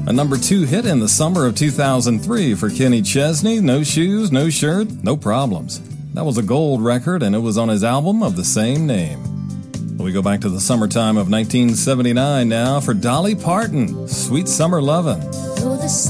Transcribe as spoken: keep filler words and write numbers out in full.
A number two hit in the summer of two thousand three for Kenny Chesney, No Shoes, No Shirt, No Problems. That was a gold record, and it was on his album of the same name. We go back to the summertime of nineteen seventy-nine now for Dolly Parton, Sweet Summer Lovin'.